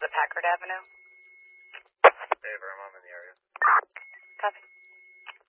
Packard Avenue. Favor, I'm in the area. Copy.